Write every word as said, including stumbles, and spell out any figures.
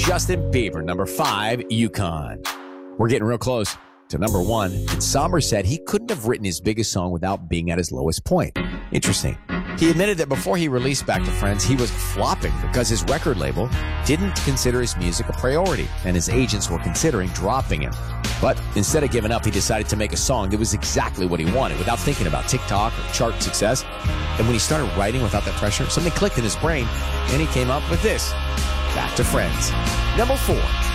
Justin Bieber, number five, Yukon. We're getting real close to number one. And Somber said he couldn't have written his biggest song without being at his lowest point. Interesting. He admitted that before he released Back to Friends, he was flopping because his record label didn't consider his music a priority, and his agents were considering dropping him. But instead of giving up, he decided to make a song that was exactly what he wanted without thinking about TikTok or chart success. And when he started writing without that pressure, something clicked in his brain, and he came up with this, Back to Friends. Number four.